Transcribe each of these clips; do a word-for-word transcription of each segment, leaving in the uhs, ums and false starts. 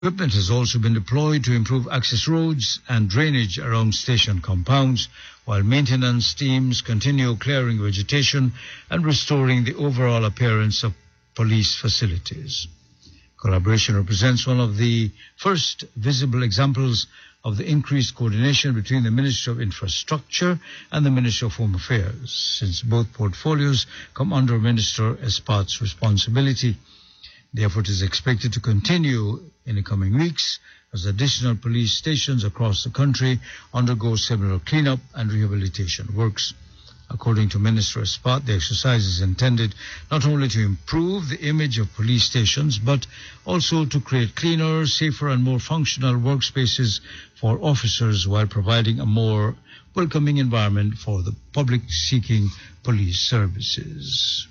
Equipment has also been deployed to improve access roads and drainage around station compounds, while maintenance teams continue clearing vegetation and restoring the overall appearance of police facilities. Collaboration represents one of the first visible examples of the increased coordination between the Ministry of Infrastructure and the Ministry of Home Affairs, since both portfolios come under Minister Espat's responsibility. The effort is expected to continue in the coming weeks as additional police stations across the country undergo similar cleanup and rehabilitation works. According to Minister Espat, the exercise is intended not only to improve the image of police stations, but also to create cleaner, safer and more functional workspaces for officers while providing a more welcoming environment for the public seeking police services.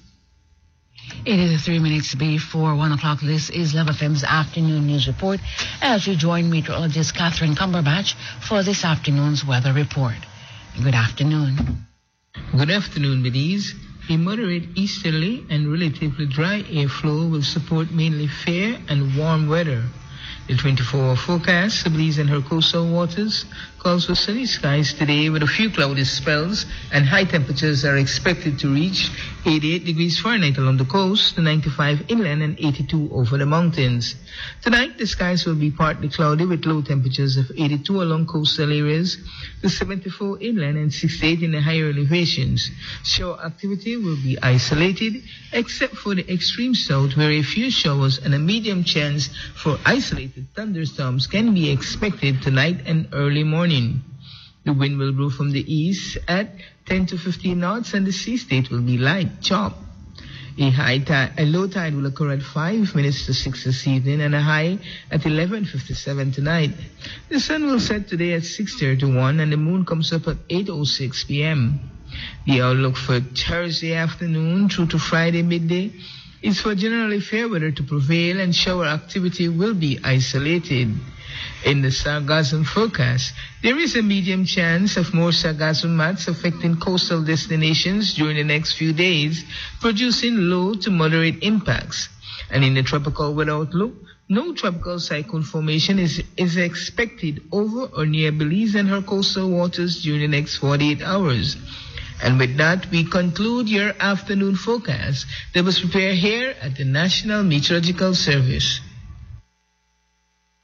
It is three minutes before one o'clock. This is Love F M's afternoon news report as we join meteorologist Catherine Cumberbatch for this afternoon's weather report. Good afternoon. Good afternoon, Belize. A moderate easterly and relatively dry airflow will support mainly fair and warm weather. The twenty-four hour forecast, Belize and her coastal waters, calls for sunny skies today with a few cloudy spells, and high temperatures are expected to reach eighty-eight degrees Fahrenheit along the coast, to ninety-five inland and eighty-two over the mountains. Tonight, the skies will be partly cloudy with low temperatures of eighty-two along coastal areas, to seventy-four inland and sixty-eight in the higher elevations. Shower activity will be isolated, except for the extreme south, where a few showers and a medium chance for isolated thunderstorms can be expected tonight and early morning. The wind will blow from the east at ten to fifteen knots, and the sea state will be light chop. A high tide, a low tide will occur at five minutes to six this evening, and a high at eleven fifty-seven tonight. The sun will set today at six thirty-one, and the moon comes up at eight oh six p.m. The outlook for Thursday afternoon through to Friday midday is for generally fair weather to prevail, and shower activity will be isolated. In the sargassum forecast, there is a medium chance of more sargassum mats affecting coastal destinations during the next few days, producing low to moderate impacts. And in the tropical weather outlook, no tropical cyclone formation is, is expected over or near Belize and her coastal waters during the next forty-eight hours. And with that, we conclude your afternoon forecast that was prepared here at the National Meteorological Service.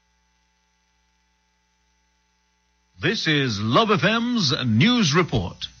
This is Love F M's News Report.